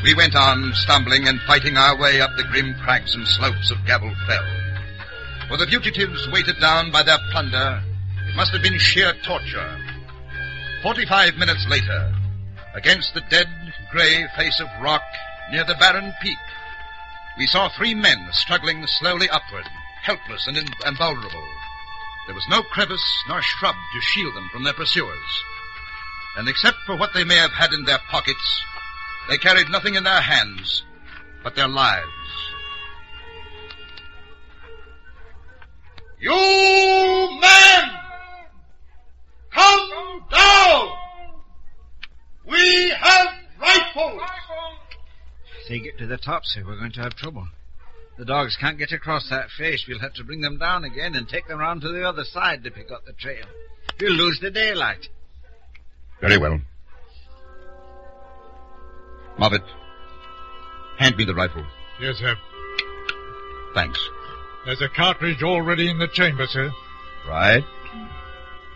We went on, stumbling and fighting our way up the grim crags and slopes of Gavel Fell. For the fugitives, weighted down by their plunder, it must have been sheer torture. 45 minutes later, against the dead, grey face of rock near the barren peak, we saw 3 men struggling slowly upward, helpless and invulnerable. There was no crevice nor shrub to shield them from their pursuers. And except for what they may have had in their pockets, they carried nothing in their hands but their lives. You men! Come down! We have rifles! If they get to the top, sir, we're going to have trouble. The dogs can't get across that face. We'll have to bring them down again and take them round to the other side to pick up the trail. We'll lose the daylight. Very well. Moffat, hand me the rifle. Yes, sir. Thanks. There's a cartridge already in the chamber, sir. Right.